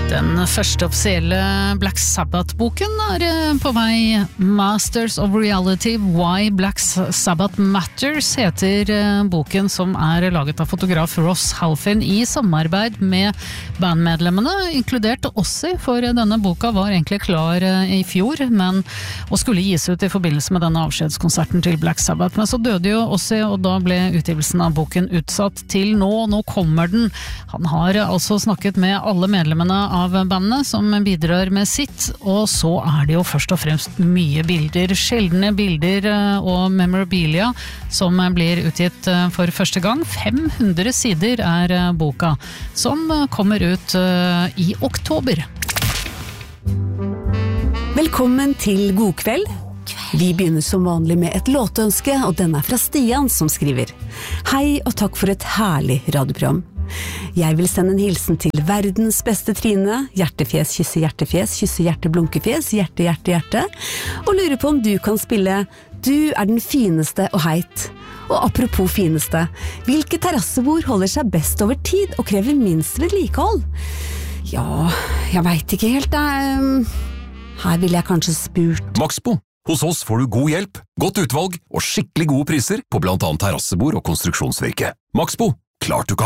Den første offisielle Black Sabbath-boken på vei. Masters of Reality, Why Black Sabbath Matters heter boken, som laget av fotograf Ross Halfin i samarbeid med bandmedlemmene, inkludert Ozzy, for denne boka var egentlig klar i fjor, men og skulle gis ut i forbindelse med denne avskjedskonserten til Black Sabbath. Men så døde jo Ozzy, og da ble utgivelsen av boken utsatt til nå. Nå kommer den. Han har altså snakket med alle medlemmene av bandene som bidrar med sitt, og så det jo først og fremst mye bilder, sjeldne bilder og memorabilia som blir utgitt for første gang. 500 sider boka, som kommer ut i oktober. Velkommen til God kveld. Vi begynner som vanlig med et låtønske, og den fra Stian som skriver: Hei og takk for et herlig radioprogram. Jeg vil sende en hilsen til verdens beste Trine, hjertefjes, kysse hjerte, blunkefjes, hjerte, hjerte, hjerte, og lurer på om du kan spille Du den fineste og heit. Og apropos fineste, hvilke terrassebord holder seg best over tid og krever minst vedlikehold? Ja, jeg vet ikke helt, her vil jeg kanskje spurt. Maxbo. Hos oss får du god hjelp, godt utvalg og skikkelig gode priser på blant annet terrassebord og konstruksjonsvirke. Maxbo. Klart du kan.